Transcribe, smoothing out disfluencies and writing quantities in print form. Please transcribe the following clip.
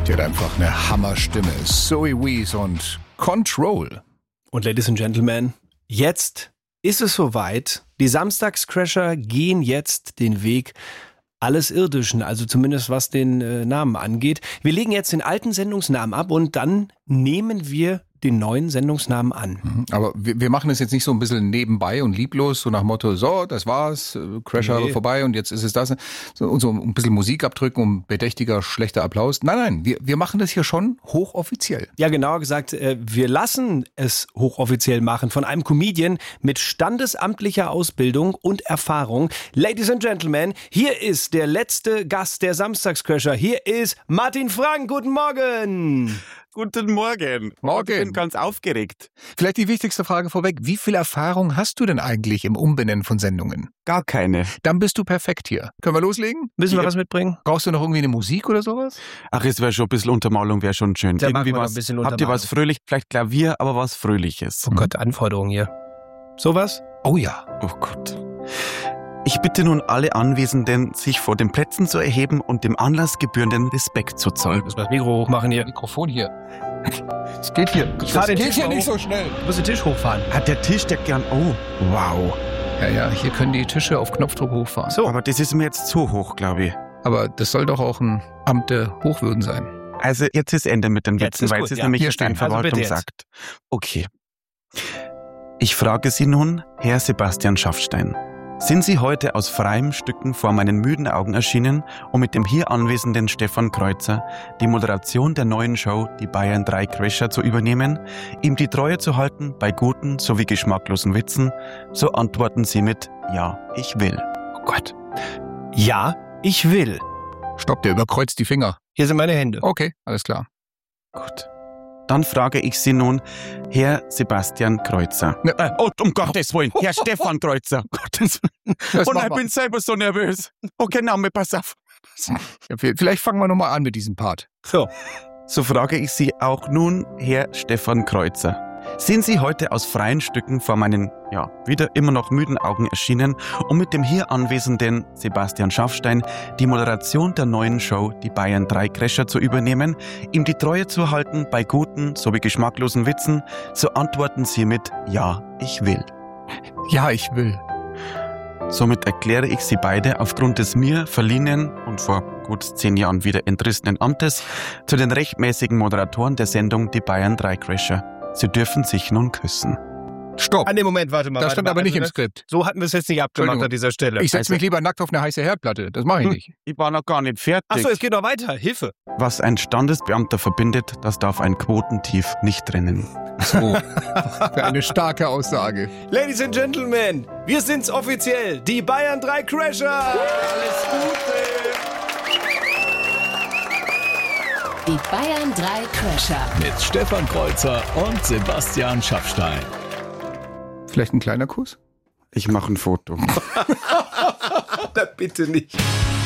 Die hat einfach eine Hammerstimme. Zoe Wees und Control. Und Ladies and Gentlemen, jetzt ist es soweit. Die Samstagscrasher gehen jetzt den Weg alles Irdischen, also zumindest was den Namen angeht. Wir legen jetzt den alten Sendungsnamen ab und dann nehmen wir den neuen Sendungsnamen an. Aber wir machen es jetzt nicht so ein bisschen nebenbei und lieblos, so nach Motto, so, das war's, Crasher vorbei und jetzt ist es das. So ein bisschen Musik abdrücken und bedächtiger, schlechter Applaus. Nein, wir machen das hier schon hochoffiziell. Ja, genauer gesagt, wir lassen es hochoffiziell machen von einem Comedian mit standesamtlicher Ausbildung und Erfahrung. Ladies and Gentlemen, hier ist der letzte Gast der Samstagscrasher. Hier ist Martin Frank. Guten Morgen. Guten Morgen. Morgen. Ich bin ganz aufgeregt. Vielleicht die wichtigste Frage vorweg. Wie viel Erfahrung hast du denn eigentlich im Umbenennen von Sendungen? Gar keine. Dann bist du perfekt hier. Können wir loslegen? Müssen wir was mitbringen? Brauchst du noch irgendwie eine Musik oder sowas? Ach, es wäre schon ein bisschen Untermalung, wäre schon schön. Dann Irgendwie machen wir was. ein bisschen Habt ihr was Untermalung. fröhlich? Vielleicht Klavier, aber was Fröhliches. Oh Gott, Anforderungen hier. Sowas? Oh ja. Oh Gott. Ich bitte nun alle Anwesenden, sich vor den Plätzen zu erheben und dem Anlass gebührenden Respekt zu zollen. Müssen wir das Mikro hochmachen hier? Mikrofon hier. Es geht hier. Ich fahr Das den geht Tisch hier mal nicht hoch. so schnell. Du musst den Tisch hochfahren. Hat der Tisch der gern... Oh, wow. Ja, hier können die Tische auf Knopfdruck hochfahren. So. Aber das ist mir jetzt zu hoch, glaube ich. Aber das soll doch auch ein Amt der Hochwürden sein. Also jetzt ist Ende mit den Jetzt Witzen, ist weil gut, es ist ja. nämlich Hier ein stehen. Also bitte jetzt. Verwaltungsakt. Okay. Ich frage Sie nun, Herr Sebastian Schaffstein. Sind Sie heute aus freiem Stücken vor meinen müden Augen erschienen, um mit dem hier anwesenden Stefan Kreuzer die Moderation der neuen Show Die Bayern 3 Crasher zu übernehmen, ihm die Treue zu halten bei guten sowie geschmacklosen Witzen? So antworten Sie mit Ja, ich will. Oh Gott. Ja, ich will. Stopp, der überkreuzt die Finger. Hier sind meine Hände. Okay, alles klar. Gut. Dann frage ich Sie nun, Herr Sebastian Kreuzer. Oh, um Gottes Willen, Herr Stefan Kreuzer. Gottes Willen. Das Oh mach nein, mal. ich bin selber so nervös. Okay, Name, pass auf. Ja, vielleicht fangen wir nochmal an mit diesem Part. So. So frage ich Sie auch nun, Herr Stefan Kreuzer. Sind Sie heute aus freien Stücken vor meinen, wieder immer noch müden Augen erschienen, um mit dem hier anwesenden Sebastian Schaffstein die Moderation der neuen Show Die Bayern 3 Crasher zu übernehmen, ihm die Treue zu halten bei guten sowie geschmacklosen Witzen? So antworten Sie mit Ja, ich will. Ja, ich will. Somit erkläre ich Sie beide aufgrund des mir verliehenen und vor gut 10 Jahren wieder entrissenen Amtes zu den rechtmäßigen Moderatoren der Sendung Die Bayern 3 Crasher. Sie dürfen sich nun küssen. Stopp. An dem Moment, warte mal. Das warte stand mal. aber nicht im Also Skript. So hatten wir es jetzt nicht abgemacht Entschuldigung. an dieser Stelle. Ich setze mich lieber nackt auf eine heiße Herdplatte. Das mache ich nicht. Ich war noch gar nicht fertig. Achso, es geht noch weiter. Hilfe. Was ein Standesbeamter verbindet, das darf ein Quotentief nicht trennen. So. Für eine starke Aussage. Ladies and Gentlemen, wir sind's offiziell. Die Bayern 3 Crasher. Alles Gute. Die Bayern 3 Crasher. Mit Stefan Kreuzer und Sebastian Schaffstein. Vielleicht ein kleiner Kuss? Ich mache ein Foto. Na, bitte nicht.